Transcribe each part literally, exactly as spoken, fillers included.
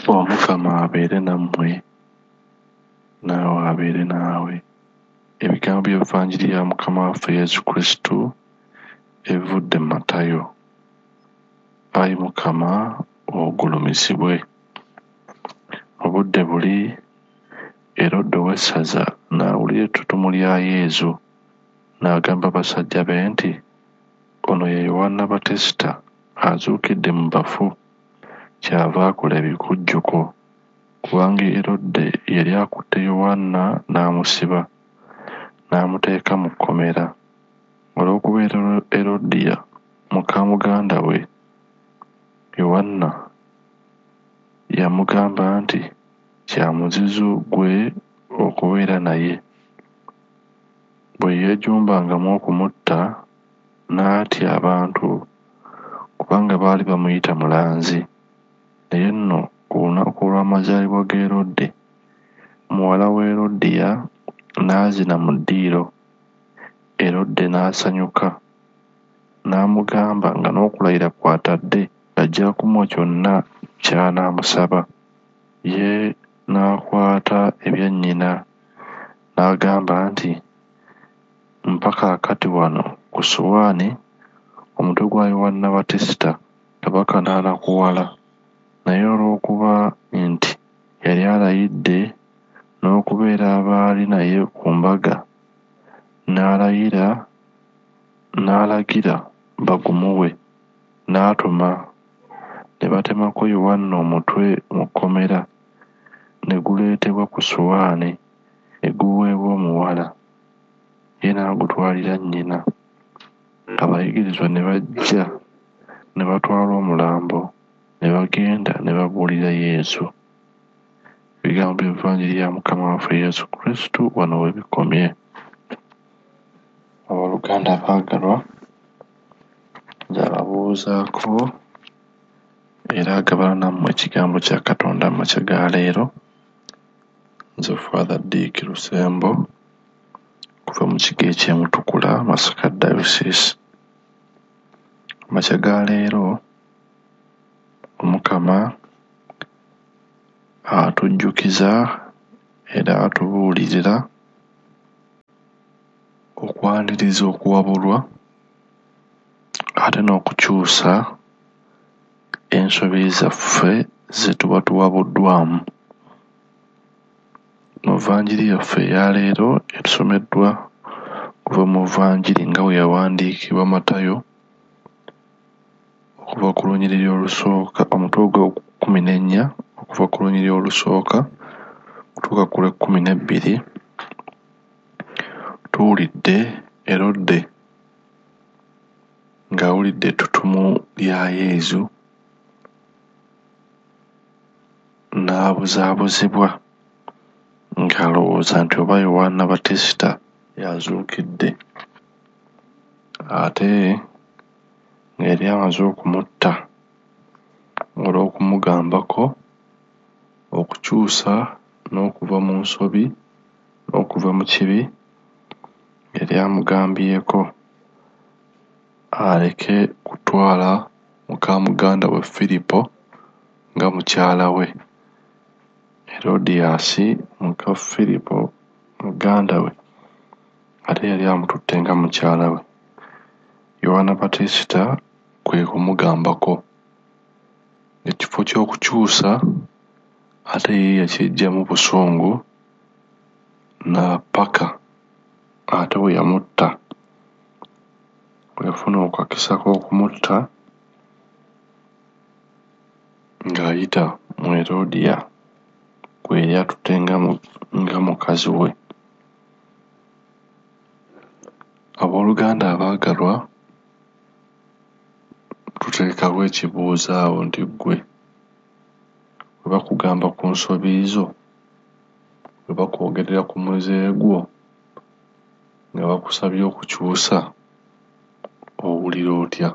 Omukama abeere nammwe naawe abeere naawe. Ebigambo by'Evvanjiri ya Mukama waffe Yesu Kristo ebivudde mu Matayo. Ayi Mukama ogulumizibwe. Obudde buli Erode ow'essaza n'awulira ettutumu lya Yesu n'agamba basajja be nti, ono ye Yowaana Batisita azuukidde mu bafu, kyava akola ebikujjuko. Kubanga Erode yali akutte Yowaana n'amusiba n'amuteeka mu kkomera. Olw'okuba Erodiya muka muganda we Yowaana yamugamba nti kya muzizo gwe okubeera naye. Bwe yeejumbangamu okumutta n'atya abantu kubanga baali bamuyita mulanzi. Naye nno ku lunaku olw'amazaalibwa ga Erode, muwala wa Erodiya n'azina mu ddiiro. Erode n'asanyuka n'amugamba nga n'okulayira kw'atadde ajja kumuwa kyonna ky'anaamusaba. Ye n'akwata ebya nnyina n'agamba nti, mpa kaakati wano ku ssowaani omutwe gwa Yowaana Batisita, kabaka n'anakuwala. Naye olw'okuba nti yali alayidde n'okubeera abaali naye ku mbaga, n'alayira n'alagira bagumuwe. N'atuma ne batemako Yowaana omutwe mu kkomera, ne guleetebwa ku ssowaani ne guweebwa omuwala, ye n'agutwalira nnyina. Abayigirizwa ne bajja ne batwala omulambo ne bagenda ne babuulira Yesu. Ebigambo by'Evvanjiri ya Mukama waffe Yesu Kristo wano we bikomye. Abooluganda abaagalwa, nze ababuuzaako era agabana nammwe ekigambo kya Katonda mu makya ga leero, nze Father Dick Lusembo kuva mu kigo eky'e Mutukula, Masaka Diocese. Amakya ga leero Omukama atujjukiza era atubuulirira okwaniriza okuwabulwa ate n'okukyusa ensobi zaffe ze tuba tuwabuddwamu. Mu Vvanjiri yaffe eya leero etusomeddwa kuva mu Vvanjiri nga bwe yawandiikibwa Matayo okuva ku lunyiriri olusooka omutwe ogw'ekkumi n'ennya okuva ku lunyiriri olusooka okutuuka ku lw'ekkumi n'ebbiri. Tuwulidde Erode ng'awulidde ettutumu lya Yesu n'abuzaabuzibwa ng'alowooza nti oba Yowaana Batisita y'azuukidde. Ate nga yali amaze okumutta olw'okumugambako okukyusa n'okuva mu nsobi n'okuva mu kibi. Yali amugambyeko aleke kutwala muka muganda we Firipo nga mukyala we. Herodiyaasi muka Firipo muganda we ate yali amututte nga mukyala we. Yowaana Batisita kwe kumugambako. Ekifo ky'okukyusa ate ye yakiggyamu busungu n'apaka ate we yamutta. Bwe yafuna okukakisa k'okumutta ng'ayita mu Herodiya gwe yali atutte nga mukazi we. Abooluganda abaagalwa, tuteekawo ekibuuzo awo nti ggwe bwe bakugamba ku nsobi zo, bwe bakwogerera ku muze gwo nga bakusabye okukyusa, owulira otya?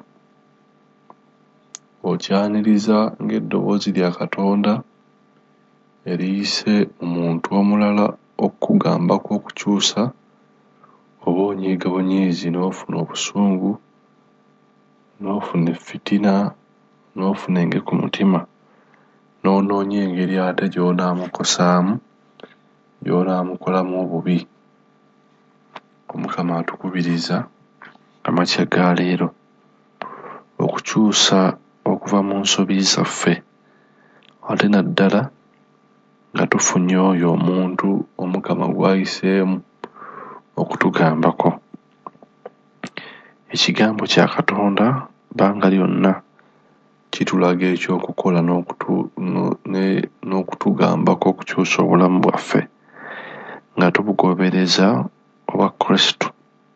Okyaniriza ng'eddoboozi lya Katonda eriyise omuntu omulala okukugambako okukyusa, oba onyiiga bunyiizi n'ofuna obusungu n'ofuna effitina n'ofuna enge ku mutima n'onoonya engeri ate gy'onaamukosaamu gy'onaamukolamu obubi. Omukama atukubiriza amakya ga leero okukyusa okuva mu nsobi zaffe, ate naddala nga tufunye oyo omuntu Omukama gw'ayiseemu okutugambako. Ekigambo kya Katonda bbanga lyonna kitulaga ekyokukola n'okutu, ne- n'okutugambako okukyusa obulamu bwaffe nga tubugobereza obwa Kristo.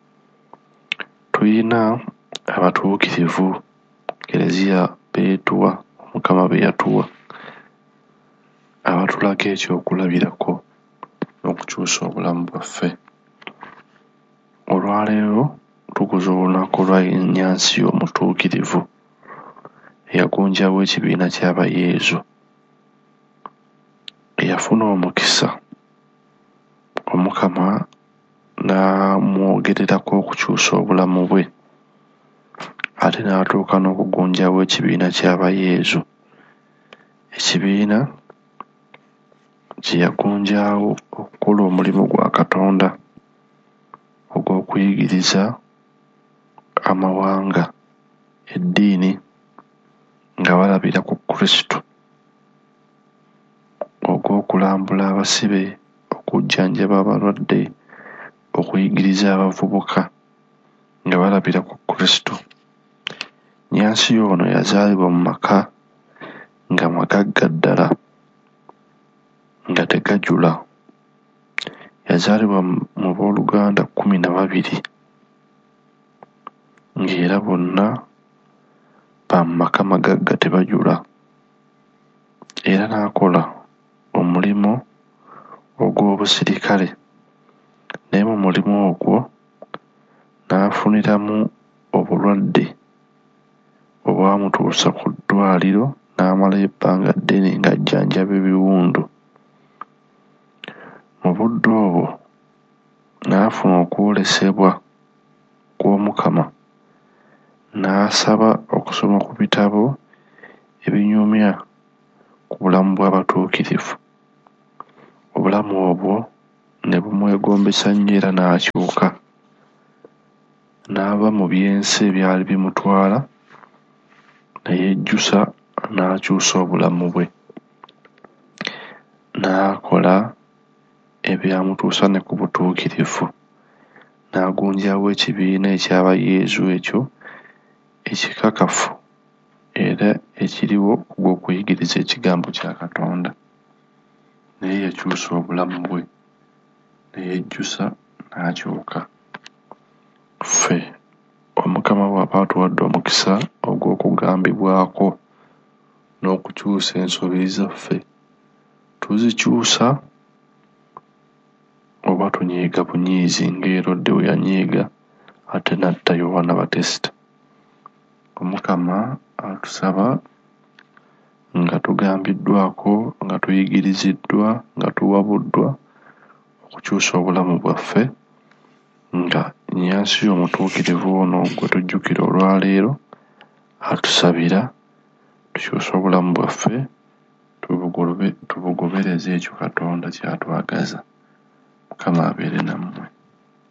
Tuyina abatuukirivu Kereziya beetuwa, Omukama be yatuwa, abatulaga ekyokulabirako n'okukyusa obulamu bwaffe. Olwaleero tukuza olunaku lwa Nyansi omutuukirivu eyagunjaawo ekibiina ky'abayeezu, eyafuna omukisa Omukama n'amwogererako okukyusa obulamu bwe, ate n'atuuka n'okugunjaawo ekibiina ky'abayeezu, ekibiina kye yagunjaawo okukola omulimu gwa Katonda ogw'okuyigiriza amawanga eddiini nga balabira ku Kristo, ogw'okulambula abasibe, okujjanjaba abalwadde, okuyigiriza abavubuka nga balabira ku Kristo. Nyansi ono yazaalibwa mu maka nga magagga ddala nga tegajula. Yazaalibwa mu booluganda kkumi na babiri ng'era bonna ba mu maka magagga tebajula, era n'akola omulimu ogw'obusirikale, naye mu mulimu ogwo n'afuniramu obulwadde obwamutuusa ku ddwaliro n'amalayo ebbanga ddene ng'ajjanjaba ebiwundu. Mu budde obwo n'afuna okwolesebwa kw'Omukama, n'asaba okusoma ku bitabo ebinyumya ku bulamu bw'abatuukirivu. Obulamu obwo ne bumwegombesa nnyo era n'akyuka, n'ava mu by'ensi ebyali bimutwala ne yejjusa n'akyusa obulamu bwe, n'akola ebyamutuusa ne ku butuukirivu, n'agunjaawo ekibiina eky'abayeezu ekyo ekikakafu era ekiriwo ogw'okuyigiriza ekigambo kya Katonda. Naye yakyusa obulamu bwe ne yejjusa n'akyuka. Ffe Omukama bw'aba atuwadde omukisa ogw'okugambibwako n'okukyusa ensobi zaffe, tuzikyusa oba tunyiiga bunyiizi nga Erode bwe yanyiiga ate n'atta Yowaana Batisita. Omukama atusaba nga tugambiddwako, nga tuyigiriziddwa, nga tuwabuddwa okukyusa obulamu bwaffe, nga Nyansi omutuukirivu ono gwe tujjukira olwaleero atusabira tukyuse obulamu bwaffe, tubugobe- tubugobereze ekyo Katonda ky'atwagaza. Mukama abeere nammwe.